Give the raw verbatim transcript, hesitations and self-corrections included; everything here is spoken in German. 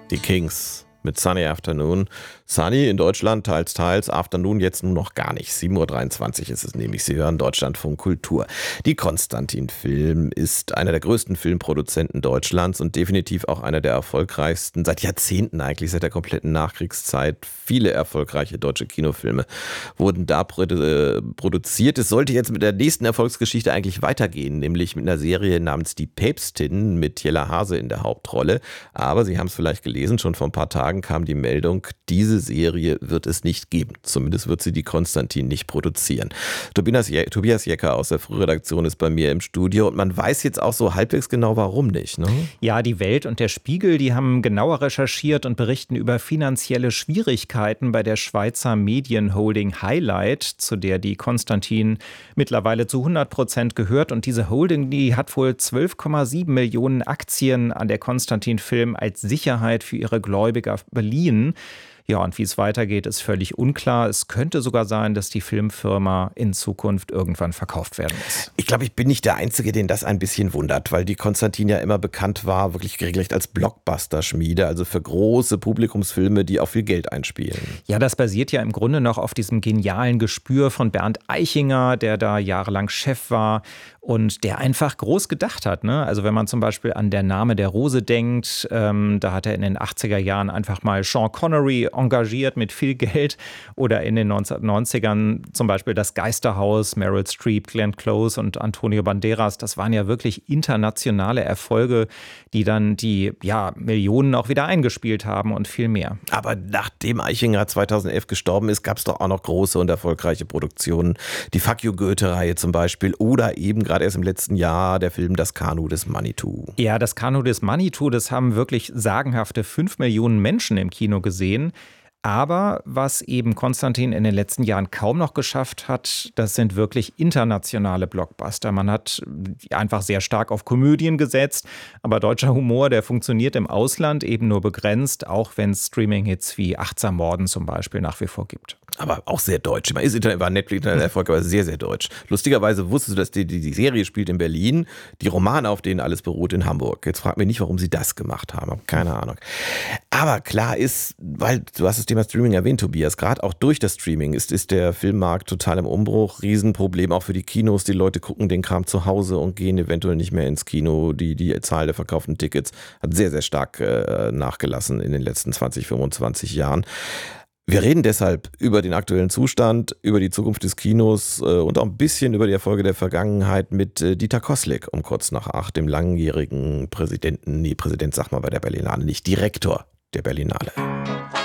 Die Kings mit Sunny Afternoon. Sunny in Deutschland teils, teils, Afternoon jetzt nur noch gar nicht. sieben Uhr dreiundzwanzig ist es nämlich. Sie hören Deutschlandfunk Kultur. Die Konstantin-Film ist einer der größten Filmproduzenten Deutschlands und definitiv auch einer der erfolgreichsten, seit Jahrzehnten eigentlich, seit der kompletten Nachkriegszeit. Viele erfolgreiche deutsche Kinofilme wurden da produ- produziert. Es sollte jetzt mit der nächsten Erfolgsgeschichte eigentlich weitergehen, nämlich mit einer Serie namens Die Päpstin mit Jella Hase in der Hauptrolle. Aber Sie haben es vielleicht gelesen, schon vor ein paar Tagen kam die Meldung, diese Serie wird es nicht geben. Zumindest wird sie die Konstantin nicht produzieren. Tobias, Je- Tobias Jecker aus der Frühredaktion ist bei mir im Studio und man weiß jetzt auch so halbwegs genau, warum nicht, ne? Ja, die Welt und der Spiegel, die haben genauer recherchiert und berichten über finanzielle Schwierigkeiten bei der Schweizer Medienholding Highlight, zu der die Konstantin mittlerweile zu hundert Prozent gehört. Und diese Holding, die hat wohl zwölf Komma sieben Millionen Aktien an der Konstantin Film als Sicherheit für ihre Gläubiger beliehen. Ja, und wie es weitergeht, ist völlig unklar. Es könnte sogar sein, dass die Filmfirma in Zukunft irgendwann verkauft werden muss. Ich glaube, ich bin nicht der Einzige, den das ein bisschen wundert, weil die Konstantin ja immer bekannt war, wirklich regelrecht als Blockbuster-Schmiede, also für große Publikumsfilme, die auch viel Geld einspielen. Ja, das basiert ja im Grunde noch auf diesem genialen Gespür von Bernd Eichinger, der da jahrelang Chef war und der einfach groß gedacht hat, ne? Also wenn man zum Beispiel an Der Name der Rose denkt, ähm, da hat er in den achtziger Jahren einfach mal Sean Connery engagiert mit viel Geld, oder in den neunzehnhundertneunzigern zum Beispiel das Geisterhaus, Meryl Streep, Glenn Close und Antonio Banderas. Das waren ja wirklich internationale Erfolge, die dann die ja, Millionen auch wieder eingespielt haben und viel mehr. Aber nachdem Eichinger zweitausendelf gestorben ist, gab es doch auch noch große und erfolgreiche Produktionen. Die Fuck You Goethe-Reihe zum Beispiel oder eben gerade erst im letzten Jahr der Film Das Kanu des Manitou. Ja, das Kanu des Manitou, das haben wirklich sagenhafte fünf Millionen Menschen im Kino gesehen. Aber was eben Konstantin in den letzten Jahren kaum noch geschafft hat, das sind wirklich internationale Blockbuster. Man hat einfach sehr stark auf Komödien gesetzt, aber deutscher Humor, der funktioniert im Ausland eben nur begrenzt, auch wenn es Streaming-Hits wie Achtsam Morden zum Beispiel nach wie vor gibt. Aber auch sehr deutsch. Man ist Internet, war Netflix ein Erfolg, aber sehr, sehr deutsch. Lustigerweise wusstest du, dass die, die, die Serie spielt in Berlin, die Romane, auf denen alles beruht, in Hamburg. Jetzt frag mich nicht, warum sie das gemacht haben. Keine Ahnung. Aber klar ist, weil du hast das Thema Streaming erwähnt, Tobias, gerade auch durch das Streaming ist, ist der Filmmarkt total im Umbruch. Riesenproblem auch für die Kinos. Die Leute gucken den Kram zu Hause und gehen eventuell nicht mehr ins Kino. Die, die Zahl der verkauften Tickets hat sehr, sehr stark äh, nachgelassen in den letzten zwanzig, fünfundzwanzig Jahren. Wir reden deshalb über den aktuellen Zustand, über die Zukunft des Kinos äh, und auch ein bisschen über die Erfolge der Vergangenheit mit äh, Dieter Koslik um kurz nach acht, dem langjährigen Präsidenten, nee, Präsident sag mal bei der Berlinale, nicht Direktor der Berlinale.